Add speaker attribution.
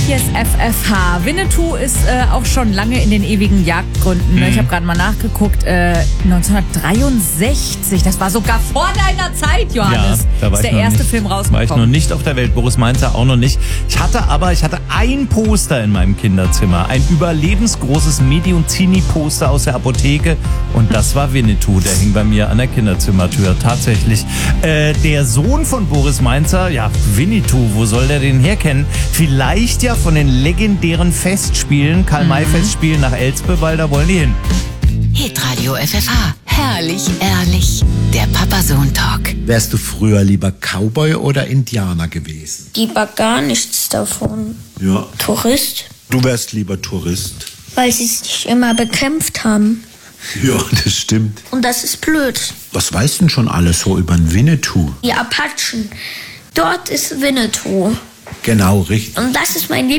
Speaker 1: hier ist FFH. Winnetou ist auch schon lange in den ewigen Jagdgründen. Ich habe gerade mal nachgeguckt. 1963, das war sogar vor deiner Zeit, Johannes.
Speaker 2: Ja, da war
Speaker 1: ist der erste Film rausgekommen.
Speaker 2: War ich noch nicht auf der Welt, Boris Mainzer auch noch nicht. Ich hatte ein Poster in meinem Kinderzimmer. Ein überlebensgroßes Medium-Zini-Poster aus der Apotheke. Und das war Winnetou. Der hing bei mir an der Kinderzimmertür. Tatsächlich. Der Sohn von Boris Mainzer, ja, Winnetou, wo soll der den herkennen? Vielleicht ja von den legendären Festspielen, Karl-May-Festspielen nach Elspe, weil da wollen die hin.
Speaker 3: Hitradio FFH. Herrlich, ehrlich. Der Papa-Sohn-Talk.
Speaker 4: Wärst du früher lieber Cowboy oder Indianer gewesen?
Speaker 5: Lieber gar nichts davon.
Speaker 4: Ja.
Speaker 5: Tourist,
Speaker 4: Du wärst lieber Tourist.
Speaker 5: weil sie sich immer bekämpft haben.
Speaker 4: Ja, das stimmt.
Speaker 5: Und das ist blöd.
Speaker 4: Was weißt denn schon alles so über den Winnetou?
Speaker 5: Die Apachen. Dort ist Winnetou.
Speaker 4: Genau, richtig.
Speaker 5: Und das ist mein